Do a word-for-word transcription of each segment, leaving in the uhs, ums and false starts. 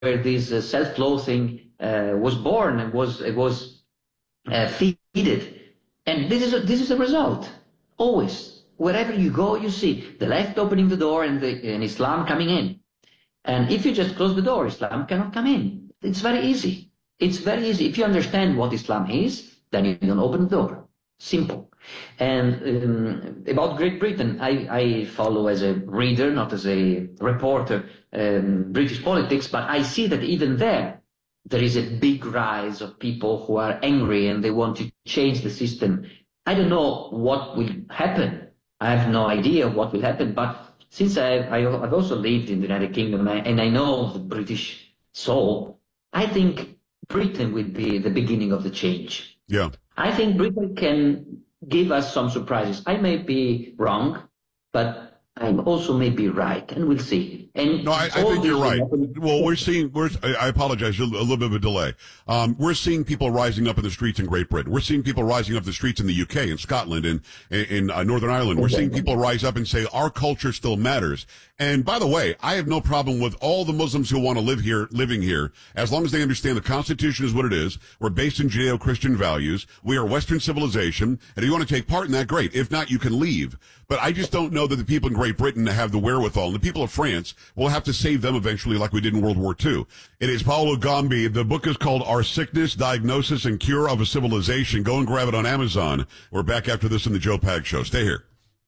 where this uh, self-loathing uh, was born and was it was uh, feeded. And this is a, this is the result. Always, wherever you go, you see the left opening the door and, the, and Islam coming in. And if you just close the door, Islam cannot come in. It's very easy. It's very easy. If you understand what Islam is, then you don't open the door. Simple. And um, about Great Britain, I, I follow as a reader, not as a reporter, um, British politics, but I see that even there, there is a big rise of people who are angry and they want to change the system. I don't know what will happen. I have no idea what will happen, but since I've, I've also lived in the United Kingdom and I know the British soul, I think Britain will be the beginning of the change. Yeah. I think Britain can give us some surprises. I may be wrong, but I also may be right, and we'll see. And no, I, I think you're right. Well, we're seeing, we're, I apologize, a little bit of a delay. Um, we're seeing people rising up in the streets in Great Britain. We're seeing people rising up the streets in the U K, in Scotland, and in, in uh, Northern Ireland. We're seeing people rise up and say, our culture still matters. And by the way, I have no problem with all the Muslims who want to live here, living here, as long as they understand the Constitution is what it is. We're based in Judeo-Christian values. We are Western civilization. And if you want to take part in that, great. If not, you can leave. But I just don't know that the people in Great Britain have the wherewithal. And the people of France will have to save them eventually like we did in World War Two. It is Paolo Gombi. The book is called Our Sickness, Diagnosis, and Cure of a Civilization. Go and grab it on Amazon. We're back after this in the Joe Pags Show. Stay here.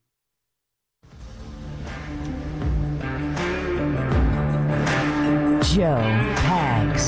Joe Pags.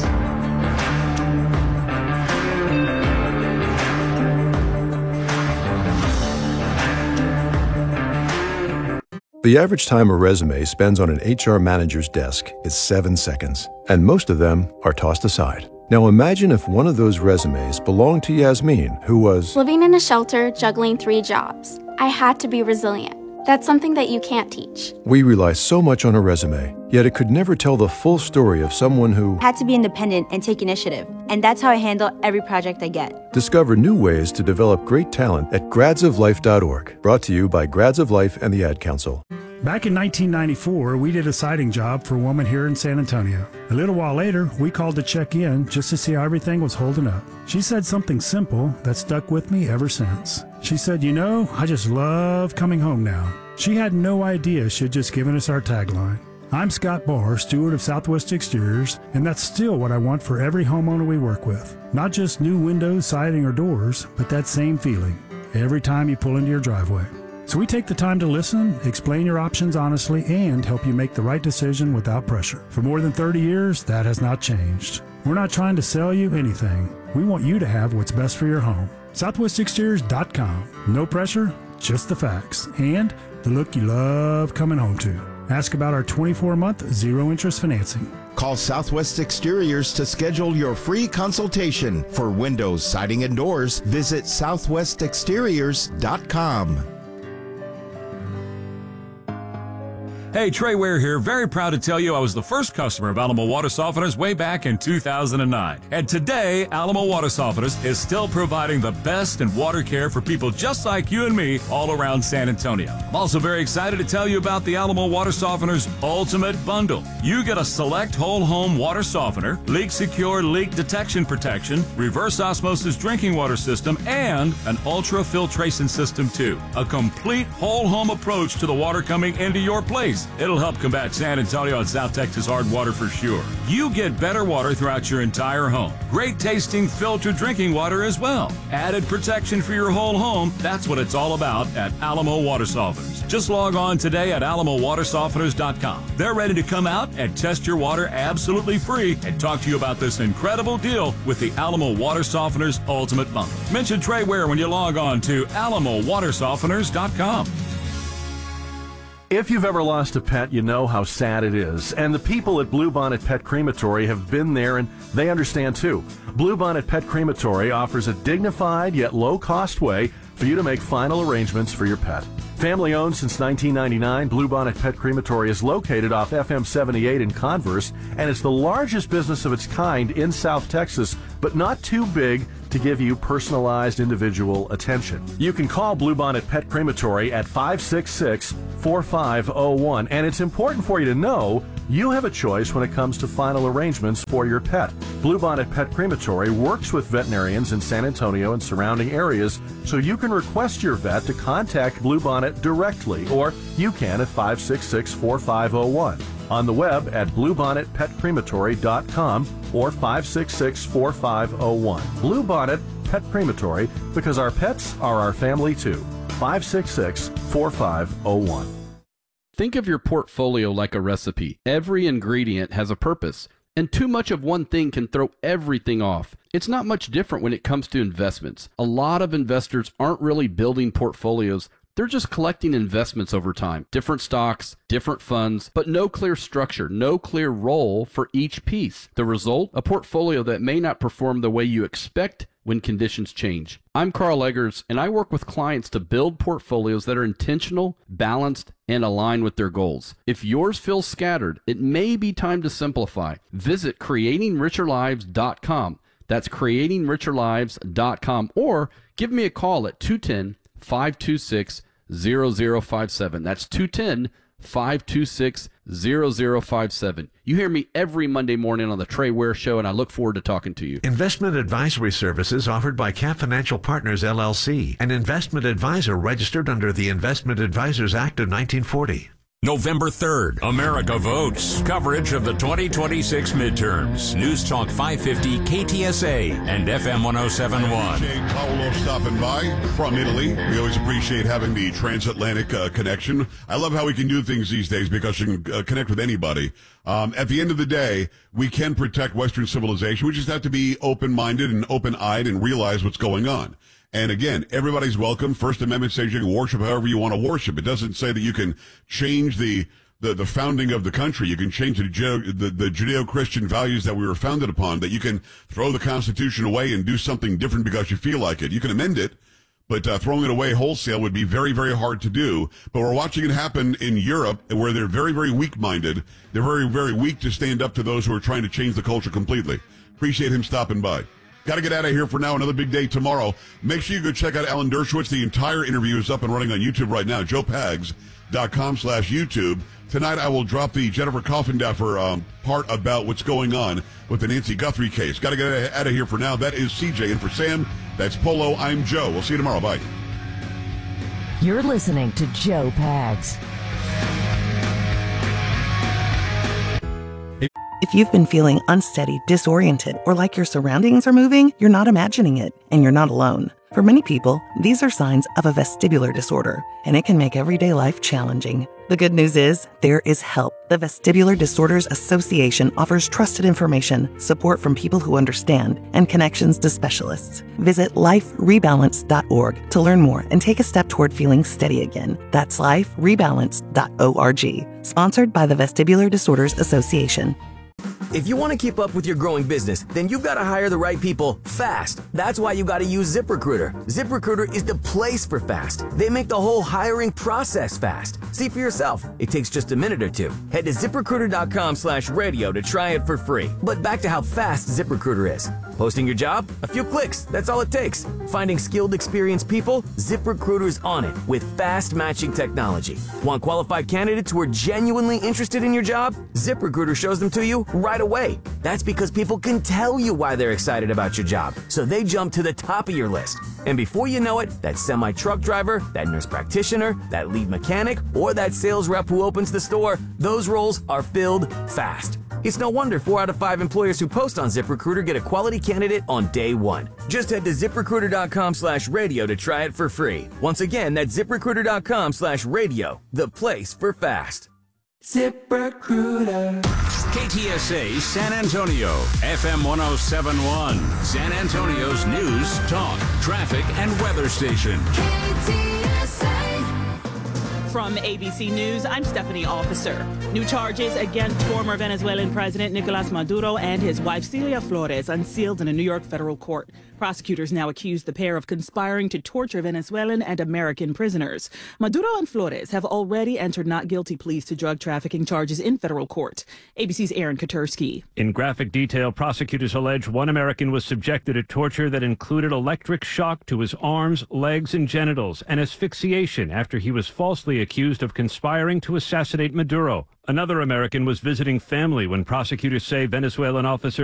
The average time a resume spends on an H R manager's desk is seven seconds, and most of them are tossed aside. Now imagine if one of those resumes belonged to Yasmin, who was living in a shelter, juggling three jobs. I had to be resilient. That's something that you can't teach. We rely so much on a resume, yet it could never tell the full story of someone who had to be independent and take initiative. And that's how I handle every project I get. Discover new ways to develop great talent at grads of life dot org. Brought to you by Grads of Life and the Ad Council. Back in nineteen ninety-four, we did a siding job for a woman here in San Antonio. A little while later, we called to check in just to see how everything was holding up. She said something simple that stuck with me ever since. She said, you know, I just love coming home now. She had no idea she had just given us our tagline. I'm Scott Barr, steward of Southwest Exteriors, and that's still what I want for every homeowner we work with. Not just new windows, siding, or doors, but that same feeling every time you pull into your driveway. So we take the time to listen, explain your options honestly, and help you make the right decision without pressure. For more than thirty years, that has not changed. We're not trying to sell you anything. We want you to have what's best for your home. Southwest Exteriors dot com. No pressure, just the facts, and the look you love coming home to. Ask about our twenty-four month zero-interest financing. Call Southwest Exteriors to schedule your free consultation. For windows, siding, and doors, visit Southwest Exteriors dot com. Hey, Trey Ware here. Very proud to tell you I was the first customer of Alamo Water Softeners way back in two thousand nine. And today, Alamo Water Softeners is still providing the best in water care for people just like you and me all around San Antonio. I'm also very excited to tell you about the Alamo Water Softeners Ultimate Bundle. You get a select whole home water softener, leak secure leak detection protection, reverse osmosis drinking water system, and an ultra filtration system too. A complete whole home approach to the water coming into your place. It'll help combat San Antonio and South Texas hard water for sure. You get better water throughout your entire home. Great tasting filtered drinking water as well. Added protection for your whole home. That's what it's all about at Alamo Water Softeners. Just log on today at Alamo Water Softeners dot com. They're ready to come out and test your water absolutely free and talk to you about this incredible deal with the Alamo Water Softeners Ultimate Bundle. Mention Trey Ware when you log on to Alamo Water Softeners dot com. If you've ever lost a pet, you know how sad it is. And the people at Bluebonnet Pet Crematory have been there, and they understand too. Bluebonnet Pet Crematory offers a dignified yet low-cost way for you to make final arrangements for your pet. Family owned since nineteen ninety-nine, Bluebonnet Pet Crematory is located off F M seventy-eight in Converse, and it's the largest business of its kind in South Texas, but not too big to give you personalized individual attention. You can call Bluebonnet Pet Crematory at five six six, four five zero one, and it's important for you to know You have a choice when it comes to final arrangements for your pet. Bluebonnet Pet Crematory works with veterinarians in San Antonio and surrounding areas, so you can request your vet to contact Bluebonnet directly, or you can at five six six, four five zero one. On the web at bluebonnet pet crematory dot com or five six six, four five zero one. Bluebonnet Pet Crematory, because our pets are our family too. five six six, four five zero one. Think of your portfolio like a recipe. Every ingredient has a purpose, and too much of one thing can throw everything off. It's not much different when it comes to investments. A lot of investors aren't really building portfolios. They're just collecting investments over time. Different stocks, different funds, but no clear structure, no clear role for each piece. The result? A portfolio that may not perform the way you expect when conditions change. I'm Carl Eggers, and I work with clients to build portfolios that are intentional, balanced, and align with their goals. If yours feels scattered, it may be time to simplify. Visit creating richer lives dot com. That's creating richer lives dot com, or give me a call at two one zero, five two six, zero zero five seven. That's two one zero, five two six, zero zero five seven. You hear me every Monday morning on the Trey Ware Show, and I look forward to talking to you. Investment advisory services offered by Cap Financial Partners, L L C, an investment advisor registered under the Investment Advisors Act of nineteen forty. November third, America votes. Coverage of the twenty twenty-six midterms. News Talk five fifty K T S A and F M one oh seven point one. Appreciate Paolo stopping by from Italy. We always appreciate having the transatlantic uh, connection. I love how we can do things these days because you can uh, connect with anybody. Um, at the end of the day, we can protect Western civilization. We just have to be open-minded and open-eyed and realize what's going on. And again, everybody's welcome. First Amendment says you can worship however you want to worship. It doesn't say that you can change the the, the founding of the country. You can change the, the, the Judeo-Christian values that we were founded upon, that you can throw the Constitution away and do something different because you feel like it. You can amend it, but uh, throwing it away wholesale would be very, very hard to do. But we're watching it happen in Europe, where they're very, very weak-minded. They're very, very weak to stand up to those who are trying to change the culture completely. Appreciate him stopping by. Got to get out of here for now. Another big day tomorrow. Make sure you go check out Alan Dershowitz. The entire interview is up and running on YouTube right now. joe pags dot com slash YouTube. Tonight I will drop the Jennifer Coffindaffer um, part about what's going on with the Nancy Guthrie case. Got to get out of here for now. That is C J. And for Sam, that's Polo. I'm Joe. We'll see you tomorrow. Bye. You're listening to Joe Pags. If you've been feeling unsteady, disoriented, or like your surroundings are moving, you're not imagining it, and you're not alone. For many people, these are signs of a vestibular disorder, and it can make everyday life challenging. The good news is, there is help. The Vestibular Disorders Association offers trusted information, support from people who understand, and connections to specialists. Visit life rebalance dot org to learn more and take a step toward feeling steady again. That's life rebalance dot org. Sponsored by the Vestibular Disorders Association. If you want to keep up with your growing business, then you've got to hire the right people fast. That's why you got to use ZipRecruiter. ZipRecruiter is the place for fast. They make the whole hiring process fast. See for yourself. It takes just a minute or two. Head to ziprecruiter dot com slash radio to try it for free. But back to how fast ZipRecruiter is. Posting your job? A few clicks. That's all it takes. Finding skilled, experienced people? ZipRecruiter's on it with fast matching technology. Want qualified candidates who are genuinely interested in your job? ZipRecruiter shows them to you right away. That's because people can tell you why they're excited about your job, so they jump to the top of your list. And before you know it, that semi-truck driver, that nurse practitioner, that lead mechanic, or that sales rep who opens the store, those roles are filled fast. It's no wonder four out of five employers who post on ZipRecruiter get a quality candidate on day one. Just head to ziprecruiter dot com slash radio to try it for free. Once again, that's ziprecruiter dot com slash radio, the place for fast. ZipRecruiter. K T S A San Antonio, F M one oh seven point one, San Antonio's news, talk, traffic, and weather station. K T S A. From A B C News, I'm Stephanie Officer. New charges against former Venezuelan President Nicolas Maduro and his wife Celia Flores unsealed in a New York federal court. Prosecutors now accuse the pair of conspiring to torture Venezuelan and American prisoners. Maduro and Flores have already entered not guilty pleas to drug trafficking charges in federal court. A B C's Aaron Katursky. In graphic detail, prosecutors allege one American was subjected to torture that included electric shock to his arms, legs, and genitals, and asphyxiation after he was falsely accused of conspiring to assassinate Maduro. Another American was visiting family when prosecutors say Venezuelan officers